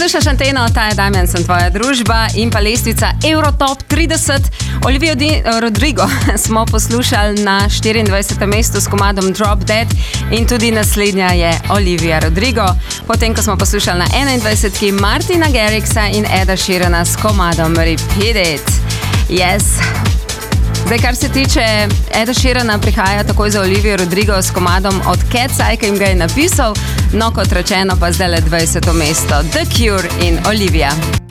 Slušaš Anteno, ta je Damjan, sem tvoja družba in pa lestvica Eurotop 30. Olivijo Rodrigo smo poslušali na 24. mestu s komadom Drop Dead in tudi naslednja je Olivia Rodrigo. Potem, ko smo poslušali na 21. Martina Garrixa in Eda Sheerana s komadom Repeat It. Yes. Zdaj, kar se tiče Eda Sheerana, prihaja takoj za Olivijo Rodrigo s komadom od Cat's Eye, ki jim ga je napisal, no kot rečeno pa zdaj le 20. mesto. The Cure in Olivia.